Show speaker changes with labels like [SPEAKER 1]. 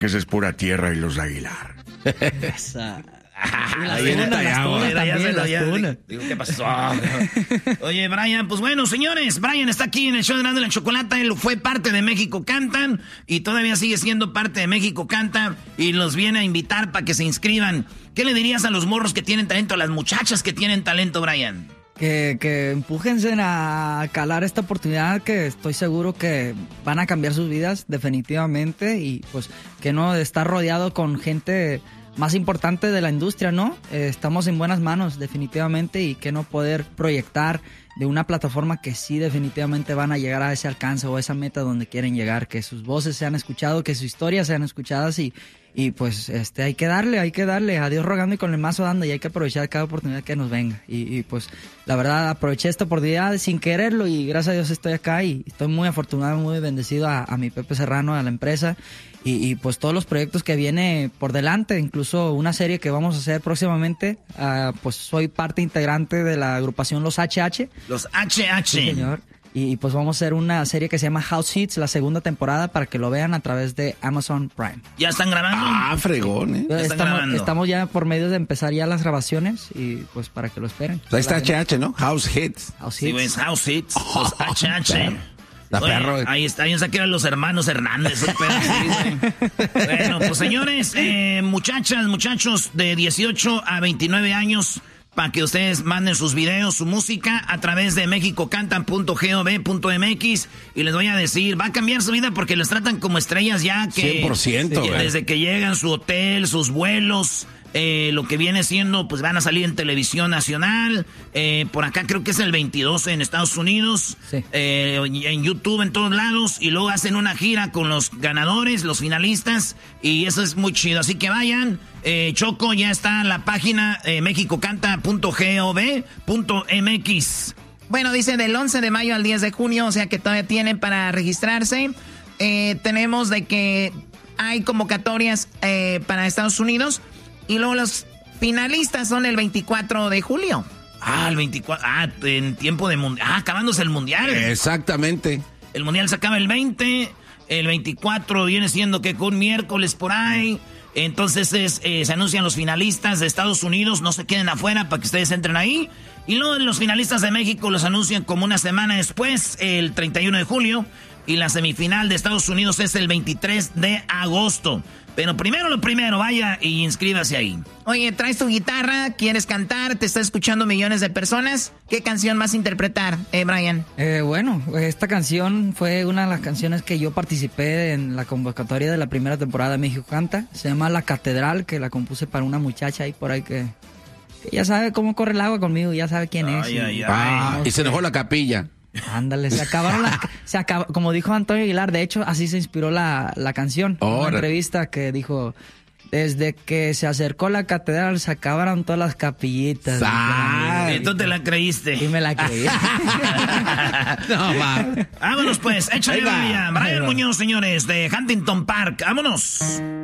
[SPEAKER 1] que esa es pura tierra y los Aguilar.
[SPEAKER 2] Esa.
[SPEAKER 3] ¿Qué pasó? Oye, Brian, pues bueno, señores, Brian está aquí en el show de Erasmo y la Chocolata. Él fue parte de México Cantan y todavía sigue siendo parte de México Canta y los viene a invitar para que se inscriban. ¿Qué le dirías a los morros que tienen talento, a las muchachas que tienen talento, Brian?
[SPEAKER 2] Que empújense a calar esta oportunidad, que estoy seguro que van a cambiar sus vidas definitivamente, y pues que no estar rodeado con gente más importante de la industria, ¿no? Estamos en buenas manos definitivamente, y que no poder proyectar de una plataforma que sí definitivamente van a llegar a ese alcance o esa meta donde quieren llegar, que sus voces sean escuchadas, que sus historias sean escuchadas, y pues hay que darle, a Dios rogando y con el mazo dando, y hay que aprovechar cada oportunidad que nos venga. Y pues la verdad aproveché esta oportunidad sin quererlo, y gracias a Dios estoy acá y estoy muy afortunado, muy bendecido a mi Pepe Serrano, a la empresa, y pues todos los proyectos que viene por delante, incluso una serie que vamos a hacer próximamente. Pues soy parte integrante de la agrupación Los HH.
[SPEAKER 3] Los HH.
[SPEAKER 2] Sí, señor. Y pues vamos a hacer una serie que se llama House Hits, la segunda temporada, para que lo vean a través de Amazon Prime.
[SPEAKER 3] ¿Ya están grabando?
[SPEAKER 1] Fregón, ¿eh?
[SPEAKER 2] Estamos ya por medio de empezar ya las grabaciones, y pues para que lo esperen.
[SPEAKER 1] Ahí está HH, ¿no? House Hits.
[SPEAKER 3] Sí, güey, House Hits. Los HH.
[SPEAKER 1] Perro.
[SPEAKER 3] Ahí está, yo sé que eran los hermanos Hernández. Bueno, pues señores, muchachas, muchachos de 18 a 29 años, para que ustedes manden sus videos, su música a través de mexicocantan.gov.mx, y les voy a decir, va a cambiar su vida porque los tratan como estrellas ya que
[SPEAKER 1] 100%,
[SPEAKER 3] desde que llegan, su hotel, sus vuelos, lo que viene siendo, pues van a salir en televisión nacional, por acá creo que es el 22 en Estados Unidos,
[SPEAKER 2] sí.
[SPEAKER 3] En YouTube, en todos lados, y luego hacen una gira con los ganadores, los finalistas, y eso es muy chido, así que vayan. Choco, ya está la página mexicocanta.gov.mx.
[SPEAKER 4] Bueno, dice del 11 de mayo al 10 de junio, o sea que todavía tienen para registrarse. Tenemos de que hay convocatorias para Estados Unidos, y luego los finalistas son el 24 de julio.
[SPEAKER 3] El 24, en tiempo de mundial, acabándose el mundial.
[SPEAKER 1] Exactamente.
[SPEAKER 3] El mundial se acaba el 20, el 24 viene siendo que con miércoles por ahí. Entonces se anuncian los finalistas de Estados Unidos, no se queden afuera para que ustedes entren ahí. Y luego los finalistas de México los anuncian como una semana después, el 31 de julio. Y la semifinal de Estados Unidos es el 23 de agosto. Pero primero lo primero, vaya y inscríbase ahí.
[SPEAKER 4] Oye, traes tu guitarra, quieres cantar, te está escuchando millones de personas. ¿Qué canción vas a interpretar, Brian?
[SPEAKER 2] Bueno, esta canción fue una de las canciones que yo participé en la convocatoria de la primera temporada de México Canta. Se llama La Catedral, que la compuse para una muchacha ahí por ahí que ya sabe cómo corre el agua conmigo, ya sabe quién es.
[SPEAKER 1] Y se dejó la capilla.
[SPEAKER 2] Ándale, como dijo Antonio Aguilar, de hecho así se inspiró la canción. Una entrevista que dijo: desde que se acercó la catedral se acabaron todas las capillitas.
[SPEAKER 3] ¿Y tú te la creíste?
[SPEAKER 2] Y me la creí.
[SPEAKER 1] No,
[SPEAKER 3] vámonos pues, échale Brian Muñoz, señores, de Huntington Park. Vámonos.